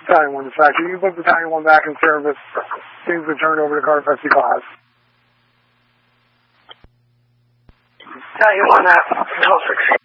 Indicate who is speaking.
Speaker 1: Italian one, in fact. You can put the Italian one back in service. Things were turned over to Carpexy Glass.
Speaker 2: Italian one at 12:16.